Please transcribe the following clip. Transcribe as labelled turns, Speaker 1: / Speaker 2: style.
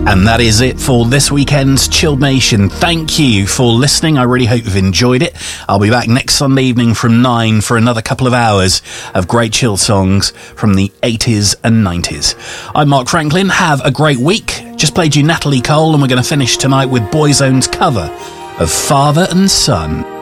Speaker 1: And that is it for this weekend's Chilled Nation. Thank you for listening. I really hope you've enjoyed it. I'll be back next Sunday evening from 9 for another couple of hours of great chill songs from the 80s and 90s. I'm Mark Franklin. Have a great week. Just played you Natalie Cole, and we're going to finish tonight with Boyzone's cover of Father and Son.